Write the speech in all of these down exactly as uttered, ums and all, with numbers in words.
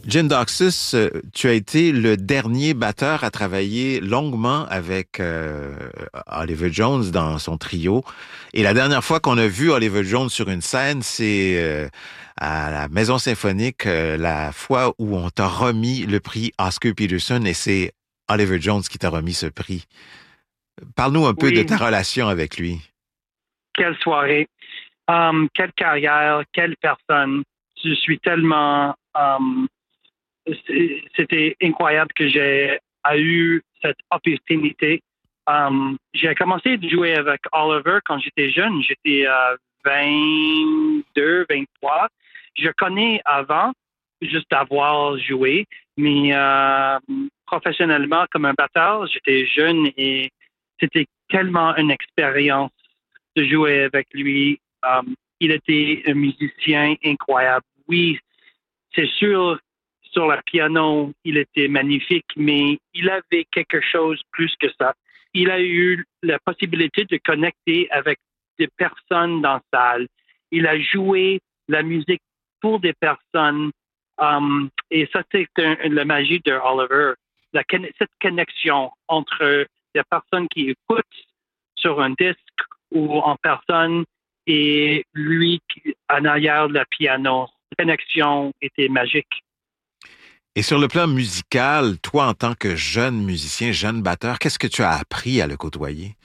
Jim Doxus, euh, tu as été le dernier batteur à travailler longuement avec euh, Oliver Jones dans son trio. Et la dernière fois qu'on a vu Oliver Jones sur une scène, c'est euh, à la Maison Symphonique, euh, la fois où on t'a remis le prix Oscar Peterson et c'est Oliver Jones qui t'a remis ce prix. Parle-nous un peu de ta Oui, relation avec lui. quelle soirée, um, quelle carrière, quelle personne. Je suis tellement... um, C'était incroyable que j'ai eu cette opportunité. Um, j'ai commencé à jouer avec Oliver quand j'étais jeune. J'étais euh, vingt-deux, vingt-trois. Je connais avant, juste avoir joué, mais euh, professionnellement, comme un batteur, j'étais jeune et c'était tellement une expérience de jouer avec lui. Um, il était un musicien incroyable. Oui, c'est sûr, sur le piano, il était magnifique, mais il avait quelque chose plus que ça. Il a eu la possibilité de connecter avec des personnes dans la salle. Il a joué la musique pour des personnes. Um, et ça, c'est un- la magie de Oliver. La, cette connexion entre les personnes qui écoutent sur un disque ou en personne et lui qui- en arrière le piano. La connexion était magique. Et sur le plan musical, toi, en tant que jeune musicien, jeune batteur, qu'est-ce que tu as appris à le côtoyer?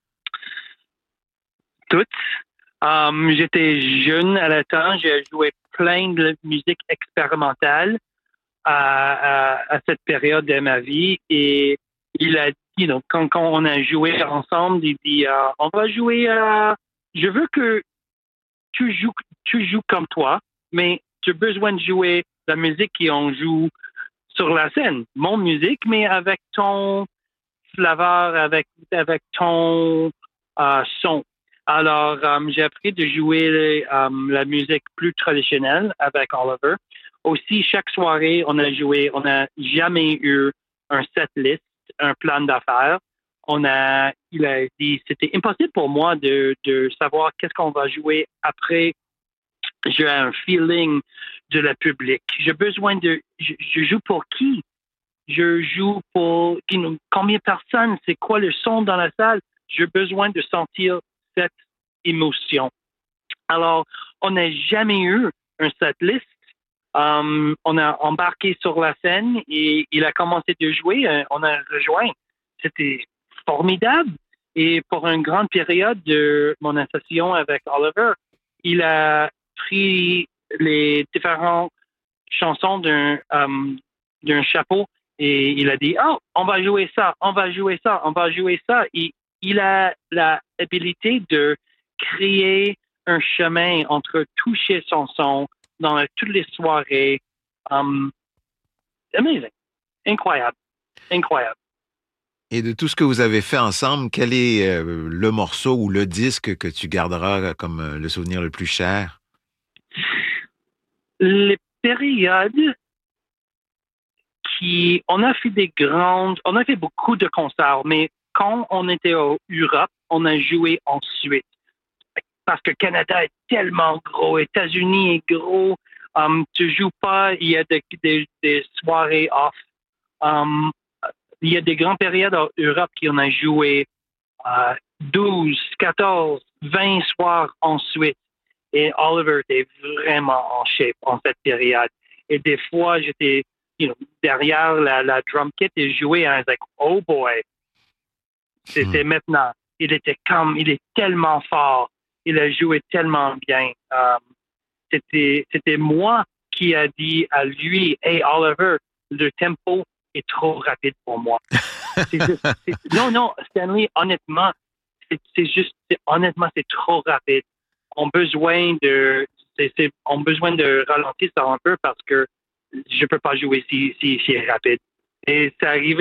Toutes. Um, j'étais jeune à la temps, j'ai joué plein de musique expérimentale à, à, à cette période de ma vie et il a dit, donc, quand, quand on a joué ensemble, il dit, euh, on va jouer, euh, je veux que tu joues, tu joues comme toi, mais tu as besoin de jouer la musique qu'on joue sur la scène, mon musique, mais avec ton flavor, avec, avec ton euh, son. Alors, um, j'ai appris de jouer um, la musique plus traditionnelle avec Oliver. Aussi, chaque soirée, on a joué, on n'a jamais eu un set list, un plan d'affaires. On a, il a dit, c'était impossible pour moi de, de savoir qu'est-ce qu'on va jouer après. J'ai un feeling de la public. J'ai besoin de, je, je joue pour qui? Je joue pour combien de personnes, c'est quoi le son dans la salle. J'ai besoin de sentir cette émotion. Alors, on n'a jamais eu un set list. Um, on a embarqué sur la scène et il a commencé de jouer. Euh, on a rejoint. C'était formidable. Et pour une grande période de mon association avec Oliver, il a pris les différentes chansons d'un um, d'un chapeau et il a dit oh on va jouer ça, on va jouer ça, on va jouer ça. Et il a l'habilité de créer un chemin entre toucher son son dans toutes les soirées. Um, amazing, incroyable, incroyable. Et de tout ce que vous avez fait ensemble, quel est euh, le morceau ou le disque que tu garderas comme euh, le souvenir le plus cher? Les périodes qui, on a fait des grandes, on a fait beaucoup de concerts, mais quand on était en Europe, on a joué ensuite. Parce que le Canada est tellement gros, États-Unis est gros, um, tu joues pas, il y a des, des, des soirées off. Um, il y a des grandes périodes en Europe qui on a joué euh, douze, quatorze, vingt soirs ensuite. Et Oliver était vraiment en shape en cette période. Et des fois, j'étais you know, derrière la, la drum kit et jouais, and I was like, oh boy, Hmm. c'était maintenant. Il était comme, il est tellement fort. Il a joué tellement bien. Um, c'était, c'était moi qui a dit à lui, hey Oliver, le tempo est trop rapide pour moi. C'est juste, c'est, non, non, Stanley, honnêtement, c'est, c'est juste, c'est, honnêtement, c'est trop rapide. On a besoin de, c'est, c'est, on a besoin de ralentir ça un peu parce que je peux pas jouer si, si, si rapide. Et c'est arrivé